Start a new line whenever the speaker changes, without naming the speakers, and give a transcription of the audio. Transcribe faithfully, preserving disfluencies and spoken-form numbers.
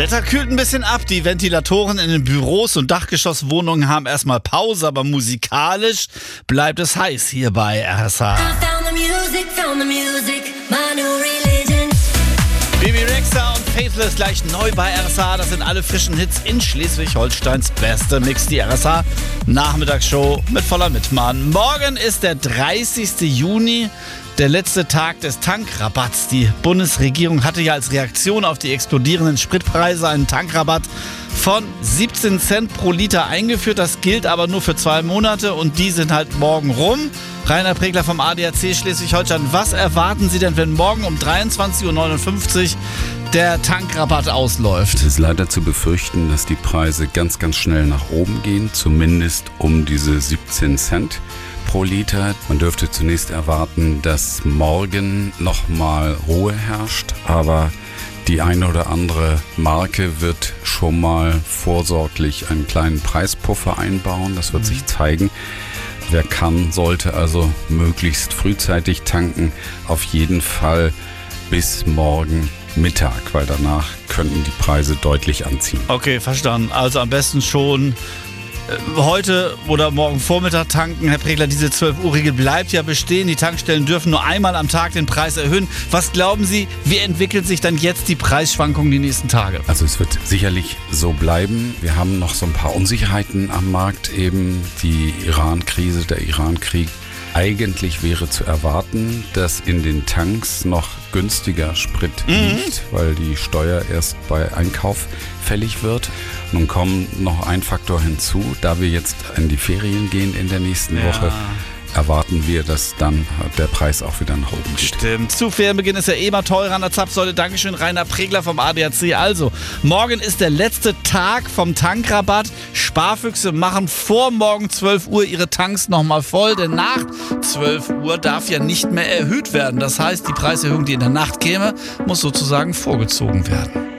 Wetter kühlt ein bisschen ab. Die Ventilatoren in den Büros und Dachgeschosswohnungen haben erstmal Pause, aber musikalisch bleibt es heiß hier bei R S H. Bibi Rexha und Faithless gleich neu bei R S H. Das sind alle frischen Hits in Schleswig-Holsteins beste Mix. Die R S H Nachmittagsshow mit voller Mitmann. Morgen ist der dreißigste Juni. Der letzte Tag des Tankrabatts. Die Bundesregierung hatte ja als Reaktion auf die explodierenden Spritpreise einen Tankrabatt von siebzehn Cent pro Liter eingeführt. Das gilt aber nur für zwei Monate und die sind halt morgen rum. Rainer Pregler vom A D A C Schleswig-Holstein. Was erwarten Sie denn, wenn morgen um dreiundzwanzig Uhr neunundfünfzig der Tankrabatt ausläuft?
Es ist leider zu befürchten, dass die Preise ganz, ganz schnell nach oben gehen. Zumindest um diese siebzehn Cent pro Liter. Man dürfte zunächst erwarten, dass morgen nochmal Ruhe herrscht, aber die eine oder andere Marke wird schon mal vorsorglich einen kleinen Preispuffer einbauen. Das wird sich zeigen. Wer kann, sollte also möglichst frühzeitig tanken. Auf jeden Fall bis morgen Mittag, weil danach könnten die Preise deutlich anziehen.
Okay, verstanden. Also am besten schon heute oder morgen Vormittag tanken. Herr Pregler, diese zwölf Uhr Regel bleibt ja bestehen. Die Tankstellen dürfen nur einmal am Tag den Preis erhöhen. Was glauben Sie, wie entwickelt sich dann jetzt die Preisschwankung die nächsten Tage?
Also es wird sicherlich so bleiben. Wir haben noch so ein paar Unsicherheiten am Markt. Eben die Iran-Krise, der Iran-Krieg. Eigentlich wäre zu erwarten, dass in den Tanks noch günstiger Sprit
Mhm.
liegt, weil die Steuer erst bei Einkauf fällig wird. Nun kommt noch ein Faktor hinzu, da wir jetzt in die Ferien gehen in der nächsten
Ja.
Woche, erwarten wir, dass dann der Preis auch wieder nach oben geht.
Stimmt. Zu Ferienbeginn ist ja eh mal teurer an der Zapfsäule. Dankeschön, Rainer Pregler vom A D A C. Also, morgen ist der letzte Tag vom Tankrabatt. Sparfüchse machen vor morgen zwölf Uhr ihre Tanks nochmal voll, denn nach zwölf Uhr darf ja nicht mehr erhöht werden. Das heißt, die Preiserhöhung, die in der Nacht käme, muss sozusagen vorgezogen werden.